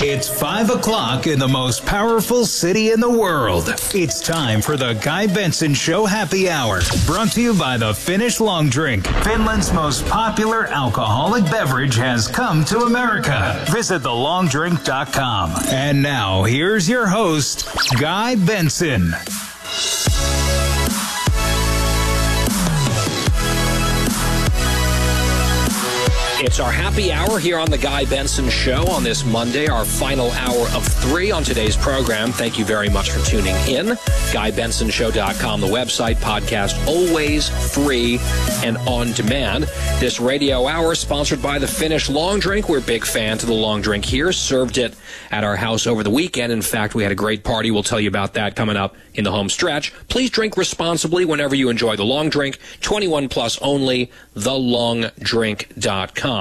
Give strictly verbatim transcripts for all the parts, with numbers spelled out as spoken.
It's five o'clock in the most powerful city in the world. It's time for the Guy Benson Show Happy Hour, brought to you by the Finnish Long Drink. Finland's most popular alcoholic beverage has come to America. Visit the long drink dot com. And now, here's your host, Guy Benson. It's our happy hour here on the Guy Benson Show on this Monday, our final hour of three on today's program. Thank you very much for tuning in. Guy Benson Show dot com, the website, podcast, always free and on demand. This radio hour sponsored by the Finnish Long Drink. We're big fans of the Long Drink here. Served it at our house over the weekend. In fact, we had a great party. We'll tell you about that coming up in the home stretch. Please drink responsibly whenever you enjoy the Long Drink. twenty-one plus only, the long drink dot com.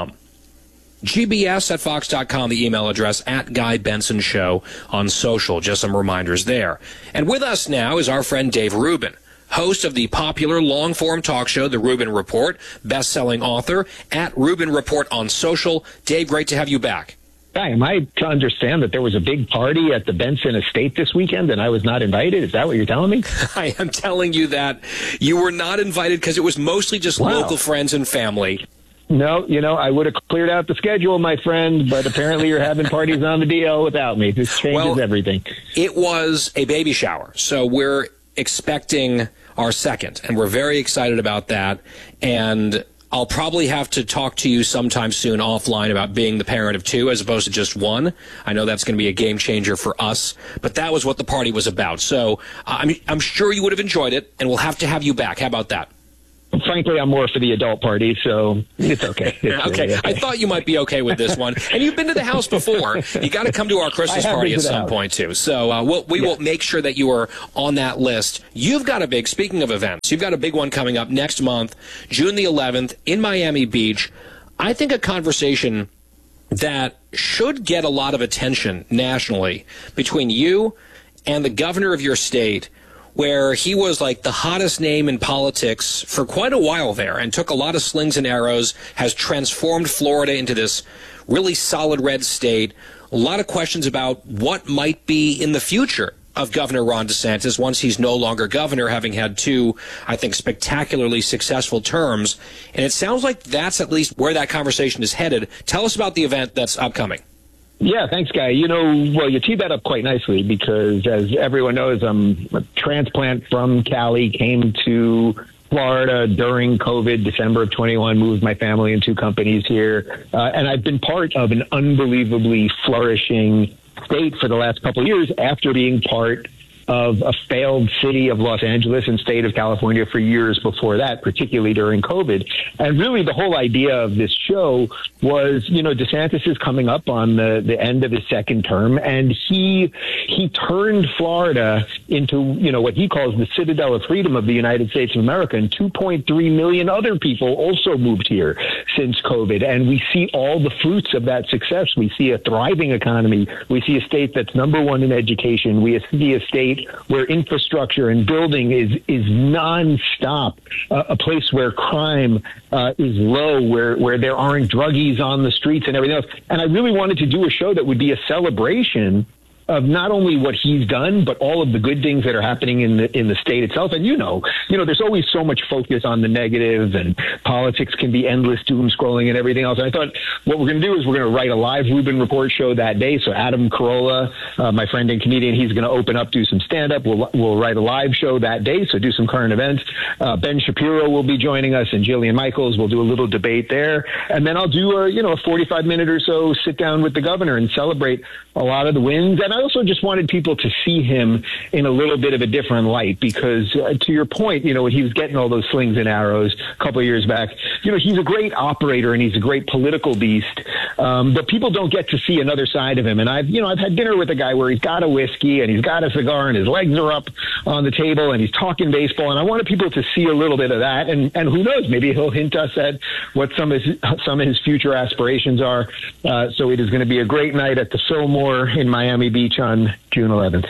G B S at fox dot com, the email address, at Guy Benson Show on social. Just some reminders there. And with us now is our friend Dave Rubin, host of the popular long-form talk show, The Rubin Report, best-selling author, at Rubin Report on social. Dave, great to have you back. Hi, am I to understand that there was a big party at the Benson estate this weekend and I was not invited? Is that what you're telling me? I am telling you that you were not invited because it was mostly just Wow. local friends and family. No, you know, I would have cleared out the schedule, my friend, but apparently you're having parties on the D L without me. This changes Well, everything. It was a baby shower, so we're expecting our second, and we're very excited about that. And I'll probably have to talk to you sometime soon offline about being the parent of two as opposed to just one. I know that's going to be a game changer for us, but that was what the party was about. So uh, I'm, I'm sure you would have enjoyed it, and we'll have to have you back. How about that? Frankly, I'm more for the adult party, so it's okay. It's okay. really okay. I thought you might be okay with this one. And you've been to the house before. You got to come to our Christmas I have party been at to the some house. point, too. So uh, we'll, we Yeah. will make sure that you are on that list. You've got a big, speaking of events, you've got a big one coming up next month, June the eleventh, in Miami Beach. I think a conversation that should get a lot of attention nationally between you and the governor of your state, where he was like the hottest name in politics for quite a while there and took a lot of slings and arrows, has transformed Florida into this really solid red state. A lot of questions about what might be in the future of Governor Ron DeSantis once he's no longer governor, having had two, I think, spectacularly successful terms. And it sounds like that's at least where that conversation is headed. Tell us about the event that's upcoming. Yeah, thanks, Guy. You know, well, you teed that up quite nicely because, as everyone knows, I'm a transplant from Cali, came to Florida during COVID, December of twenty-one, moved my family and two companies here. Uh, and I've been part of an unbelievably flourishing state for the last couple of years after being part of a failed city of Los Angeles and state of California for years before that, particularly during COVID. And really the whole idea of this show was, you know, DeSantis is coming up on the, the end of his second term, and he he turned Florida into, you know, what he calls the citadel of freedom of the United States of America, and two point three million other people also moved here since COVID. And we see all the fruits of that success. We see a thriving economy. We see a state that's number one in education. We see a state where infrastructure and building is is nonstop, uh, a place where crime uh, is low, where where there aren't druggies on the streets and everything else. And I really wanted to do a show that would be a celebration of not only what he's done, but all of the good things that are happening in the in the state itself. And you know, you know, there's always so much focus on the negative, and politics can be endless doom scrolling and everything else. And I thought what we're going to do is we're going to write a live Rubin Report show that day. So Adam Carolla, uh, my friend and comedian, he's going to open up, do some stand up. We'll we'll write a live show that day. So do some current events. Uh, Ben Shapiro will be joining us, and Jillian Michaels. We'll do a little debate there, and then I'll do a you know a forty-five minute or so sit down with the governor and celebrate a lot of the wins. And I also just wanted people to see him in a little bit of a different light because, uh, to your point, you know, when he was getting all those slings and arrows a couple of years back, you know, he's a great operator and he's a great political beast, um, but people don't get to see another side of him. And I've, you know, I've had dinner with a guy where he's got a whiskey and he's got a cigar and his legs are up on the table and he's talking baseball. And I wanted people to see a little bit of that. And, and who knows, maybe he'll hint us at what some of his, some of his future aspirations are. Uh, so it is going to be a great night at the Fillmore in Miami Beach on June eleventh.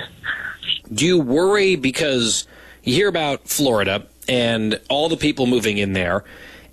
Do you worry because you hear about Florida and all the people moving in there,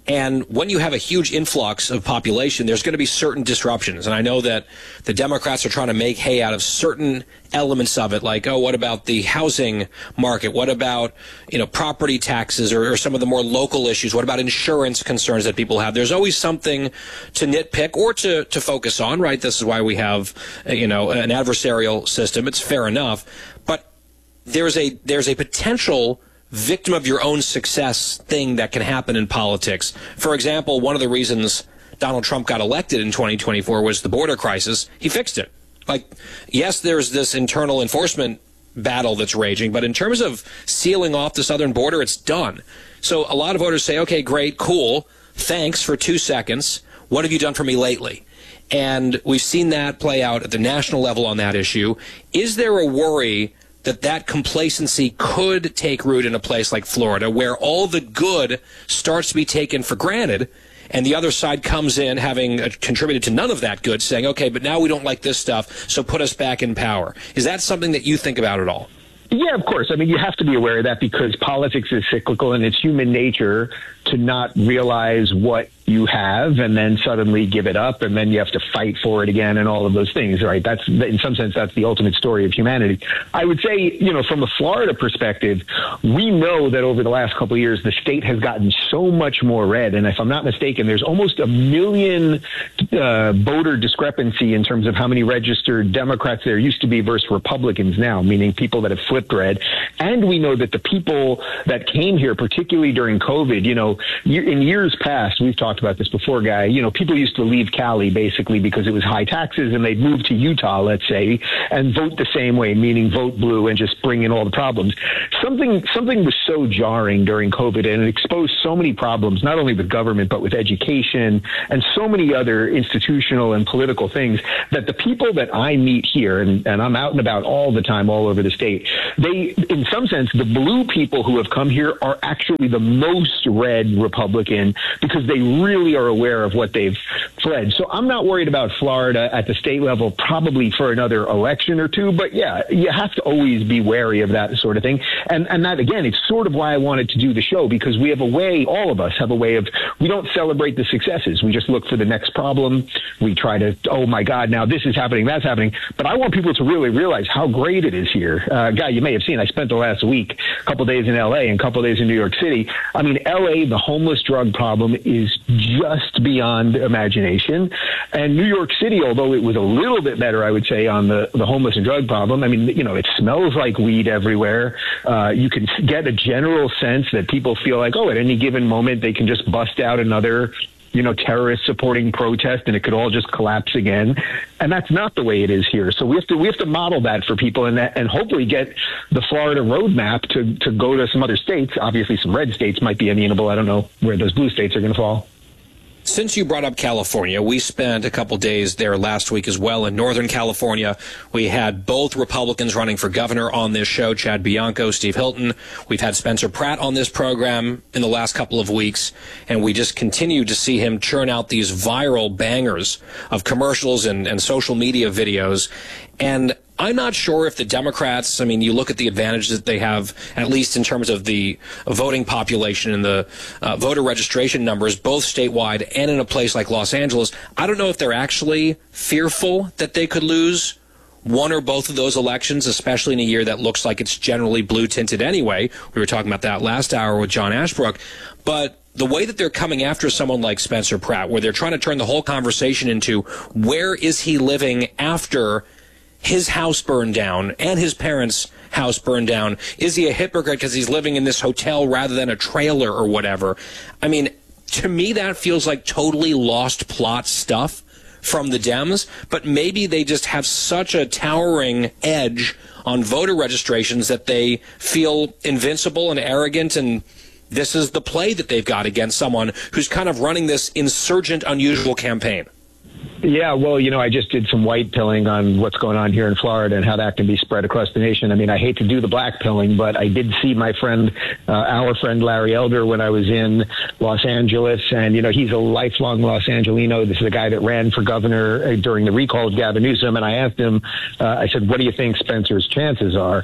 And when you have a huge influx of population, there's going to be certain disruptions. And I know that the Democrats are trying to make hay out of certain elements of it, like, oh, what about the housing market? What about, you know, property taxes or, or some of the more local issues? What about insurance concerns that people have? There's always something to nitpick or to, to focus on, right? This is why we have, you know, an adversarial system. It's fair enough. But there's a there's a potential victim of your own success thing that can happen in politics. For example, one of the reasons Donald Trump got elected in twenty twenty-four was the border crisis. He fixed it. Like, yes, there's this internal enforcement battle that's raging, but in terms of sealing off the southern border, it's done. So a lot of voters say, okay, great, cool, thanks for two seconds. What have you done for me lately? And we've seen that play out at the national level on that issue. Is there a worry that that complacency could take root in a place like Florida, where all the good starts to be taken for granted, and the other side comes in having contributed to none of that good, saying, okay, but now we don't like this stuff, so put us back in power? Is that something that you think about at all? Yeah, of course. I mean, you have to be aware of that because politics is cyclical and it's human nature to not realize what you have and then suddenly give it up, and then you have to fight for it again and all of those things, right? That's, in some sense, that's the ultimate story of humanity. I would say, you know, from a Florida perspective, we know that over the last couple of years, the state has gotten so much more red. And if I'm not mistaken, there's almost a million uh, voter discrepancy in terms of how many registered Democrats there used to be versus Republicans now, meaning people that have flipped red. And we know that the people that came here, particularly during COVID, you know, in years past, we've talked about this before, Guy, you know, people used to leave Cali basically because it was high taxes, and they'd move to Utah, let's say, and vote the same way, meaning vote blue and just bring in all the problems. Something something was so jarring during COVID, and it exposed so many problems, not only with government, but with education and so many other institutional and political things, that the people that I meet here, and, and I'm out and about all the time all over the state, they, in some sense, the blue people who have come here are actually the most red Republican because they really are aware of what they've fled. So I'm not worried about Florida at the state level, probably for another election or two. But yeah, you have to always be wary of that sort of thing. And and that, again, it's sort of why I wanted to do the show, because we have a way, all of us have a way of, we don't celebrate the successes. We just look for the next problem. We try to, oh my God, now this is happening, that's happening. But I want people to really realize how great it is here. Uh, Guy, you may have seen, I spent the last week, a couple of days in L A and a couple of days in New York City. I mean, L A, the homeless drug problem is just beyond imagination. And New York City, although it was a little bit better, I would say, on the, the homeless and drug problem, I mean, you know, it smells like weed everywhere. Uh, you can get a general sense that people feel like, oh, at any given moment, they can just bust out another, you know, terrorist supporting protest and it could all just collapse again. And that's not the way it is here. So we have to, we have to model that for people and that, and hopefully get the Florida roadmap to, to go to some other states. Obviously some red states might be amenable. I don't know where those blue states are going to fall. Since you brought up California, we spent a couple days there last week as well in Northern California. We had both Republicans running for governor on this show, Chad Bianco, Steve Hilton. We've had Spencer Pratt on this program in the last couple of weeks, and we just continue to see him churn out these viral bangers of commercials and, and social media videos. And I'm not sure if the Democrats, I mean, you look at the advantage that they have, at least in terms of the voting population and the uh, voter registration numbers, both statewide and in a place like Los Angeles. I don't know if they're actually fearful that they could lose one or both of those elections, especially in a year that looks like it's generally blue tinted anyway. We were talking about that last hour with John Ashbrook. But the way that they're coming after someone like Spencer Pratt, where they're trying to turn the whole conversation into where is he living after his house burned down and his parents' house burned down? Is he a hypocrite because he's living in this hotel rather than a trailer or whatever? I mean, to me, that feels like totally lost plot stuff from the Dems, but maybe they just have such a towering edge on voter registrations that they feel invincible and arrogant, and this is the play that they've got against someone who's kind of running this insurgent, unusual campaign. Yeah, well, you know, I just did some white pilling on what's going on here in Florida and how that can be spread across the nation. I mean, I hate to do the black pilling, but I did see my friend, uh, our friend Larry Elder, when I was in Los Angeles. And, you know, he's a lifelong Los Angelino. This is a guy that ran for governor during the recall of Gavin Newsom. And I asked him, uh, I said, what do you think Spencer's chances are?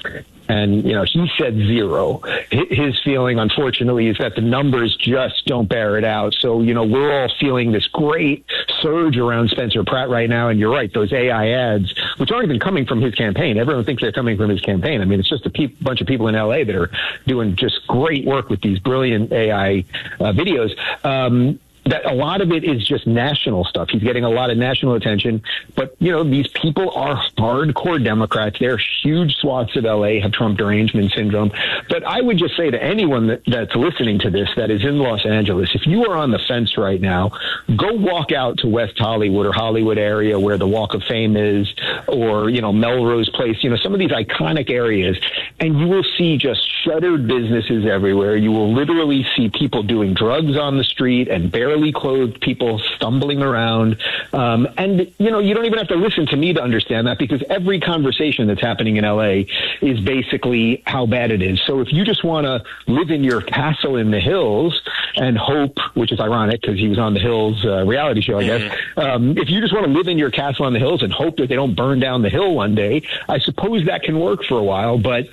And, you know, he said zero. His feeling, unfortunately, is that the numbers just don't bear it out. So, you know, we're all feeling this great surge around Spencer Pratt right now. And you're right, those A I ads, which aren't even coming from his campaign. Everyone thinks they're coming from his campaign. I mean, it's just a pe- bunch of people in L A that are doing just great work with these brilliant A I uh, videos. Um, that a lot of it is just national stuff. He's getting a lot of national attention, but you know, these people are hardcore Democrats. They're huge swaths of L A have Trump derangement syndrome. But I would just say to anyone that, that's listening to this that is in Los Angeles, if you are on the fence right now, go walk out to West Hollywood or Hollywood area where the Walk of Fame is, or, you know, Melrose Place, you know, some of these iconic areas, and you will see just shuttered businesses everywhere. You will literally see people doing drugs on the street and barely clothed people stumbling around. Um, and, you know, you don't even have to listen to me to understand that, because every conversation that's happening in L A is basically how bad it is. So if you just want to live in your castle in the hills and hope, which is ironic because he was on the Hills uh, reality show, I guess. Um, if you just want to live in your castle on the hills and hope that they don't burn down the hill one day, I suppose that can work for a while. But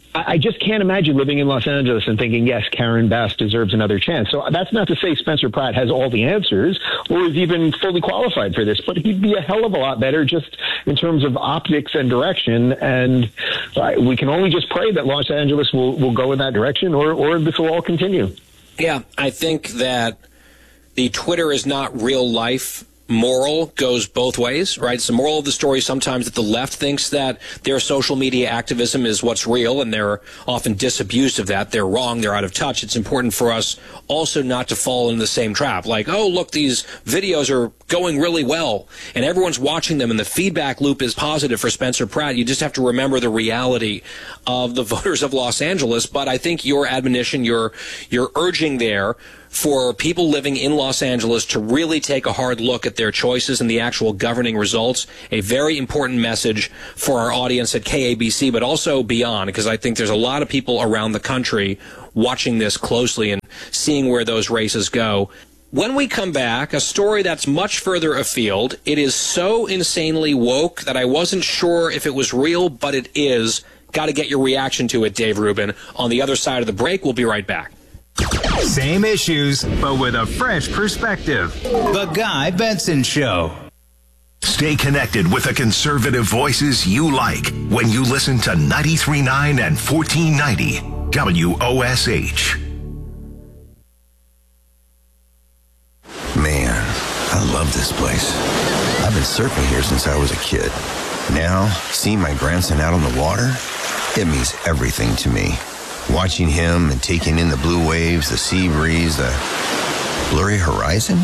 I just can't imagine living in Los Angeles and thinking, yes, Karen Bass deserves another chance. So that's not to say Spencer Pratt has all the answers or is even fully qualified for this, but he'd be a hell of a lot better just in terms of optics and direction. And uh, we can only just pray that Los Angeles will, will go in that direction, or, or this will all continue. Yeah, I think that the Twitter is not real life moral goes both ways, right? It's the moral of the story sometimes that the left thinks that their social media activism is what's real, and they're often disabused of that. They're wrong. They're out of touch. It's important for us also not to fall in the same trap. Like, oh, look, these videos are going really well, and everyone's watching them, and the feedback loop is positive for Spencer Pratt. You just have to remember the reality of the voters of Los Angeles. But I think your admonition, your, your urging there for people living in Los Angeles to really take a hard look at their choices and the actual governing results, a very important message for our audience at K A B C, but also beyond, because I think there's a lot of people around the country watching this closely and seeing where those races go. When we come back, a story that's much further afield. It is so insanely woke that I wasn't sure if it was real, but it is. Got to get your reaction to it, Dave Rubin. On the other side of the break, we'll be right back. Same issues, but with a fresh perspective. The Guy Benson Show. Stay connected with the conservative voices you like when you listen to ninety-three point nine and fourteen ninety W O S H. Man, I love this place. I've been surfing here since I was a kid. Now, seeing my grandson out on the water, it means everything to me. Watching him and taking in the blue waves, the sea breeze, the blurry horizon.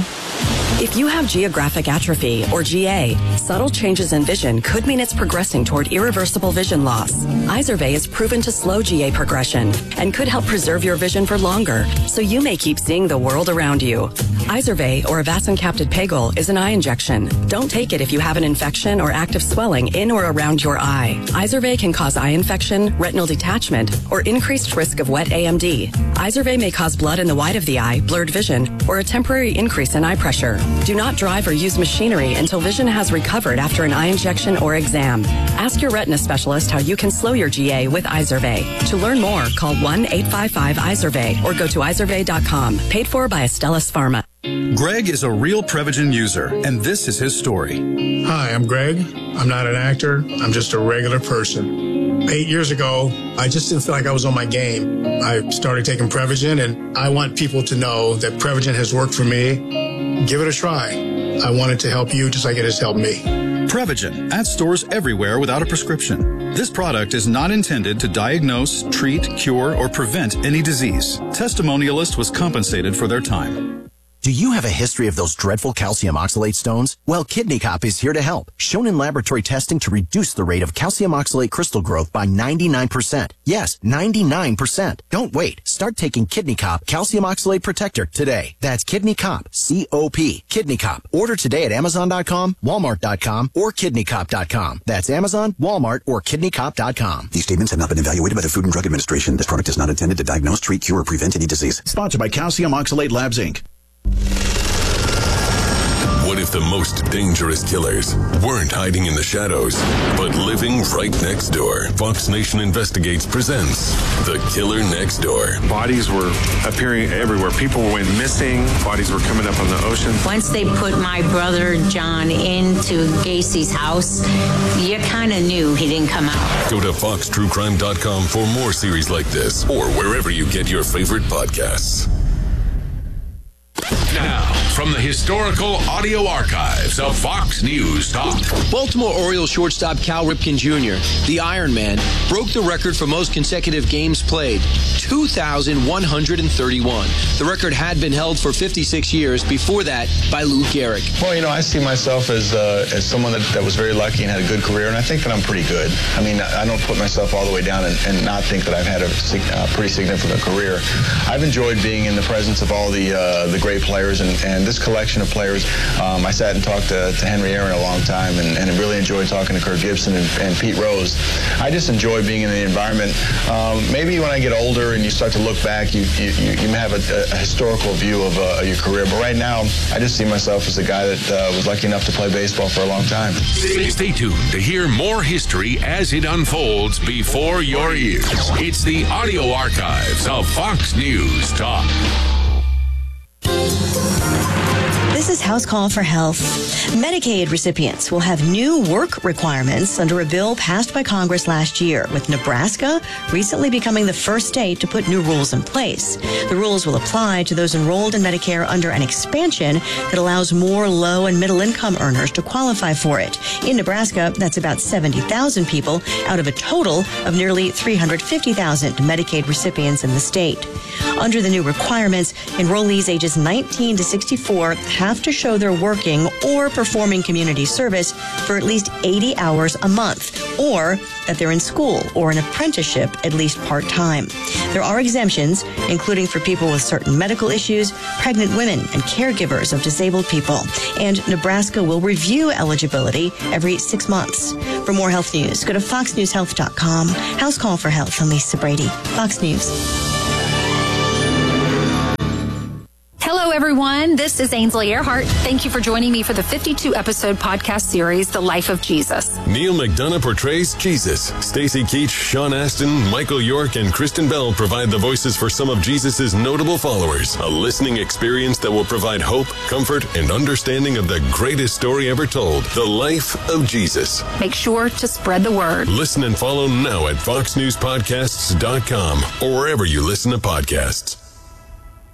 If you have geographic atrophy, or G A, subtle changes in vision could mean it's progressing toward irreversible vision loss. Izervay is proven to slow G A progression and could help preserve your vision for longer, so you may keep seeing the world around you. Izervay, or avacincaptad pegol, is an eye injection. Don't take it if you have an infection or active swelling in or around your eye. Izervay can cause eye infection, retinal detachment, or increased risk of wet A M D. Izervay may cause blood in the white of the eye, blurred vision, or a temporary increase in eye pressure. Do not drive or use machinery until vision has recovered after an eye injection or exam. Ask your retina specialist how you can slow your G A with Izervay. To learn more, call one eight five five Izervay or go to izervay dot com. Paid for by Astellas Pharma. Greg is a real Prevagen user, and this is his story. Hi, I'm Greg. I'm not an actor. I'm just a regular person. Eight years ago, I just didn't feel like I was on my game. I started taking Prevagen, and I want people to know that Prevagen has worked for me. Give it a try. I want it to help you just like it has helped me. Prevagen, at stores everywhere without a prescription. This product is not intended to diagnose, treat, cure, or prevent any disease. Testimonialist was compensated for their time. Do you have a history of those dreadful calcium oxalate stones? Well, Kidney Cop is here to help. Shown in laboratory testing to reduce the rate of calcium oxalate crystal growth by ninety-nine percent. Yes, ninety-nine percent. Don't wait. Start taking Kidney Cop Calcium Oxalate Protector today. That's Kidney Cop, C O P. Kidney Cop. Order today at amazon dot com, walmart dot com, or kidney cop dot com. That's Amazon, Walmart, or kidney cop dot com. These statements have not been evaluated by the Food and Drug Administration. This product is not intended to diagnose, treat, cure, or prevent any disease. Sponsored by Calcium Oxalate Labs, Incorporated. What if the most dangerous killers weren't hiding in the shadows, but living right next door? Fox Nation Investigates presents The Killer Next Door. Bodies were appearing everywhere. People went missing. Bodies were coming up on the ocean. Once they put my brother John into Gacy's house, you kind of knew he didn't come out. Go to fox true crime dot com for more series like this, or wherever you get your favorite podcasts. Now, from the historical audio archives of Fox News Talk. Baltimore Orioles shortstop Cal Ripken Junior, the Iron Man, broke the record for most consecutive games played, two thousand one hundred thirty-one. The record had been held for fifty-six years, before that by Lou Gehrig. Well, you know, I see myself as uh, as someone that, that was very lucky and had a good career, and I think that I'm pretty good. I mean, I don't put myself all the way down and, and not think that I've had a uh, pretty significant career. I've enjoyed being in the presence of all the uh, the great players, and, and this collection of players. Um, I sat and talked to, to Henry Aaron a long time, and, and really enjoyed talking to Kirk Gibson and, and Pete Rose. I just enjoy being in the environment. Um, maybe when I get older and you start to look back, you you, you have a, a historical view of uh, your career. But right now, I just see myself as a guy that uh, was lucky enough to play baseball for a long time. Stay tuned to hear more history as it unfolds before your ears. It's the audio archives of Fox News Talk. This is House Call for Health. Medicaid recipients will have new work requirements under a bill passed by Congress last year, with Nebraska recently becoming the first state to put new rules in place. The rules will apply to those enrolled in Medicare under an expansion that allows more low and middle income earners to qualify for it. In Nebraska, that's about seventy thousand people out of a total of nearly three hundred fifty thousand Medicaid recipients in the state. Under the new requirements, enrollees ages nineteen to sixty-four have to show they're working or performing community service for at least eighty hours a month, or that they're in school or an apprenticeship at least part-time. There are exemptions, including for people with certain medical issues, pregnant women, and caregivers of disabled people. And Nebraska will review eligibility every six months. For more health news, go to fox news health dot com. House Call for Health. I'm Lisa Brady, Fox News. Hello, everyone. This is Ainsley Earhart. Thank you for joining me for the fifty-two episode podcast series, The Life of Jesus. Neil McDonough portrays Jesus. Stacy Keach, Sean Astin, Michael York, and Kristen Bell provide the voices for some of Jesus' notable followers. A listening experience that will provide hope, comfort, and understanding of the greatest story ever told, The Life of Jesus. Make sure to spread the word. Listen and follow now at fox news podcasts dot com or wherever you listen to podcasts.